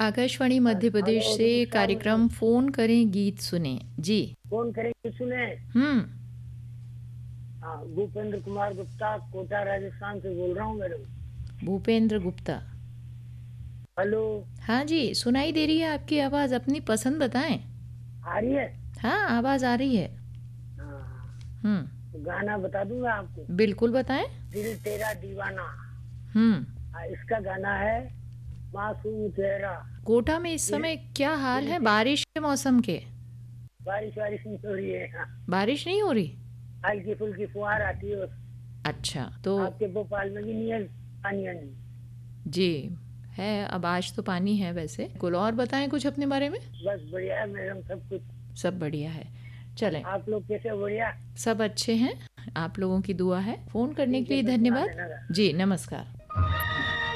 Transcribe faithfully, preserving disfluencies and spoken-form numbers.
Akashvani Madhya Pradesh hello से नमस्कार कार्यक्रम मैडम। फोन करें गीत सुने जी। फोन करेंगे सुने। हम्म। हाँ, भूपेंद्र कुमार गुप्ता कोटा राजस्थान से बोल रहा हूँ मैडम। भूपेंद्र गुप्ता। हेलो। हाँ जी, सुनाई दे रही है आपकी आवाज़। अपनी पसंद बताएं। आ रही है? हाँ, आवाज़ आ रही है। हाँ, हम्म। तो गाना बता दूंगा आपको। बिल्कुल बताएं। दिल तेरा दीवाना। हम्म। हाँ, इसका गाना है मासूम चेहरा। कोटा में इस दिल समय क्या हाल दिल है ते, बारिश के मौसम के? बारिश वारिश नहीं हो रही है। हाँ, बारिश नहीं हो रही? हल्की फुल्की फुहार आती है बस। अच्छा, तो आपके भोपाल में भी नहीं है पानी आनी? जी है। अब आज तो पानी है वैसे। कुल और बताएं कुछ अपने बारे में। बस बढ़िया है मैडम, सब कुछ। सब बढ़िया है। चलें, आप लोग कैसे? बढ़िया। सब अच्छे हैं। आप लोगों की दुआ है। फ़ोन करने ठीक के है, लिए फिर सुना धन्यवाद देना गाना। जी। नमस्कार।